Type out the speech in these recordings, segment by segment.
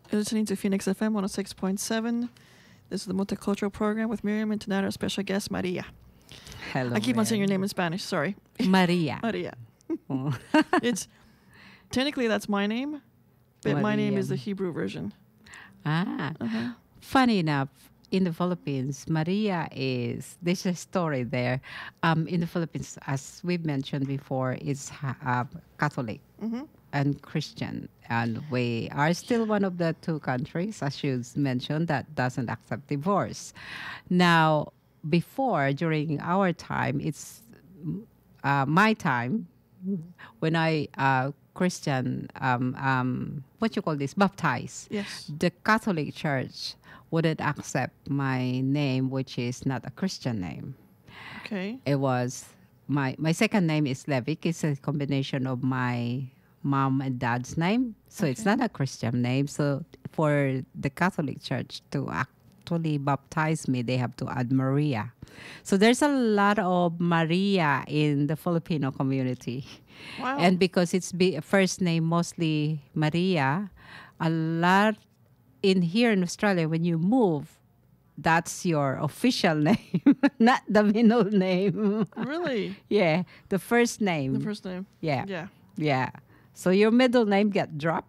You're listening to Phoenix FM 106.7. This is the Multicultural Program with Miriam, and tonight our special guest, Maria. Hello. I keep on saying your name in Spanish. Sorry. Maria. Maria. Oh. It's technically that's my name, but my name is the Maria. Hebrew version. Ah. Uh-huh. Funny enough, in the Philippines, Maria is, there's a story there. In the Philippines, as we've mentioned before, is Catholic Mm-hmm. and Christian. And we are still one of the two countries, as you mentioned, that doesn't accept divorce. Now, before, during our time, it's my time, when I Christian, what you call this, baptized. Yes. The Catholic Church wouldn't accept my name, which is not a Christian name. Okay. It was my second name is Levick. It's a combination of my mom and dad's name, so it's Okay. not a Christian name. So for the Catholic Church to actually baptize me, they have to add Maria. So there's a lot of Maria in the Filipino community. Wow. And because it's first name mostly Maria, a lot in here in Australia, when you move, that's your official name, not the middle name. Really? Yeah, the first name. The first name. Yeah, Yeah. yeah. So your middle name get dropped,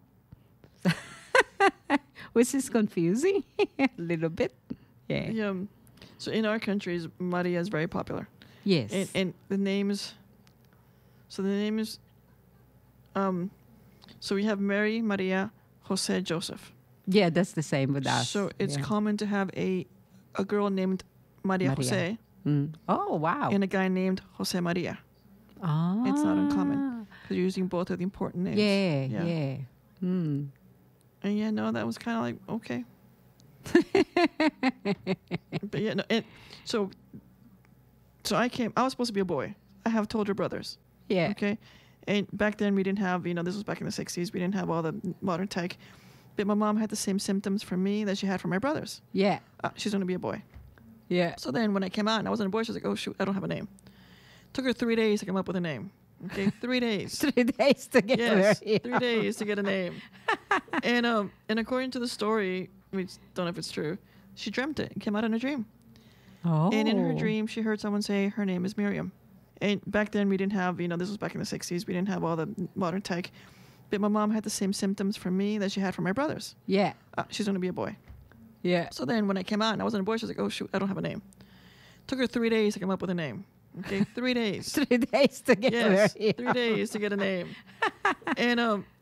which is confusing a little bit. Yeah. So in our countries, Maria is very popular. Yes. And the names, so the name is, so we have Mary, Maria, Jose, Joseph. Yeah, that's the same with us. So it's yeah. common to have a girl named Maria, Maria. Jose Mm. Oh, wow. and a guy named Jose Maria. Ah. It's not uncommon because you're using both of the important names. Yeah, Yeah. yeah. Mm. And yeah, no, that was kind of like, okay. But yeah, no, so I was supposed to be a boy. I have older brothers. Yeah. Okay. And back then we didn't have, this was back in the 60s. We didn't have all the modern tech. But my mom had the same symptoms for me that she had for my brothers. Yeah. She's going to be a boy. Yeah. So then when I came out and I wasn't a boy, she was like, oh, shoot, I don't have a name. Took her 3 days to come up with a name. Okay. 3 days. 3 days to get Yes. married. 3 days to get a name. And according to the story, we don't know if it's true, she dreamt it. It came out in a dream. Oh. And in her dream, she heard someone say her name is Miriam. And back then we didn't have, this was back in the 60s. We didn't have all the modern tech. But my mom had the same symptoms for me that she had for my brothers. Yeah. She's going to be a boy. Yeah. So then when I came out and I wasn't a boy, she was like, oh, shoot, I don't have a name. Took her 3 days to come up with a name. Okay, 3 days. 3 days to get Yes, married. 3 days to get a name. And